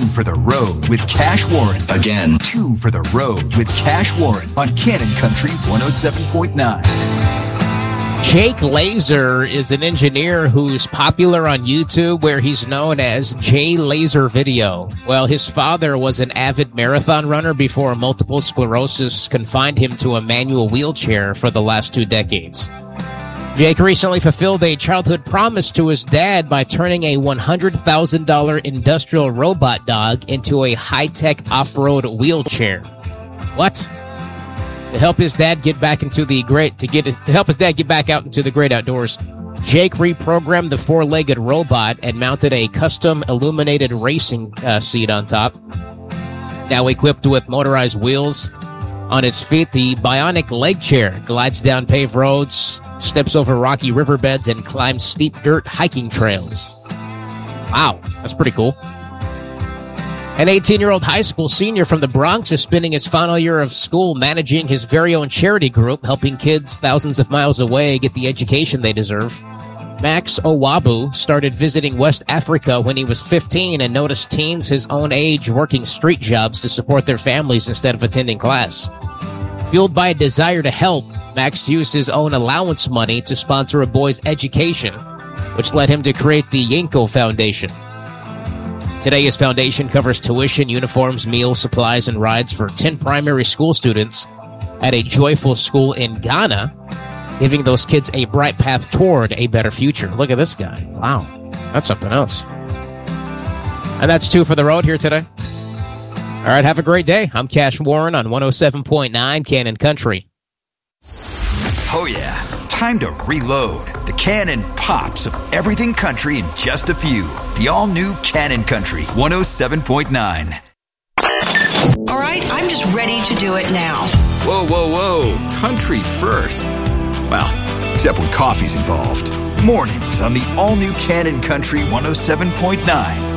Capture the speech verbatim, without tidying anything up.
for the road with Cash Warren. Again. Two for the road with Cash Warren on Cannon Country one oh seven point nine. Jake Laser is an engineer who's popular on YouTube, where he's known as J Laser Video. Well, his father was an avid marathon runner before multiple sclerosis confined him to a manual wheelchair for the last two decades. Jake recently fulfilled a childhood promise to his dad by turning a one hundred thousand dollars industrial robot dog into a high-tech off-road wheelchair. What? To help his dad get back into the great to get to help his dad get back out into the great outdoors, Jake reprogrammed the four-legged robot and mounted a custom illuminated racing uh, seat on top. Now equipped with motorized wheels on its feet, the bionic leg chair glides down paved roads, steps over rocky riverbeds, and climbs steep dirt hiking trails. Wow, that's pretty cool. An eighteen-year-old high school senior from the Bronx is spending his final year of school managing his very own charity group, helping kids thousands of miles away get the education they deserve. Max Owabu started visiting West Africa when he was fifteen and noticed teens his own age working street jobs to support their families instead of attending class. Fueled by a desire to help, Max used his own allowance money to sponsor a boy's education, which led him to create the Yenko Foundation. Today, his foundation covers tuition, uniforms, meals, supplies, and rides for ten primary school students at a joyful school in Ghana, giving those kids a bright path toward a better future. Look at this guy. Wow. That's something else. And that's two for the road here today. All right, have a great day. I'm Cash Warren on one oh seven point nine Cannon Country. Oh, yeah. Time to reload. The Cannon pops of everything country in just a few. The all-new Cannon Country one oh seven point nine. All right, I'm just ready to do it now. Whoa, whoa, whoa. Country first. Well, except when coffee's involved. Mornings on the all-new Cannon Country one oh seven point nine.